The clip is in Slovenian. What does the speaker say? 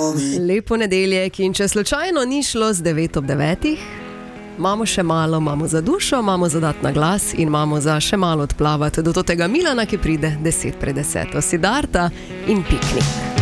Lepo nedeljek in če slučajno ni šlo z 9 ob 9, imamo še malo, imamo za dušo, imamo za dati na glas in imamo za še malo odplavati do tega Milana, ki pride 10 pred 10. Siddharta in piknik.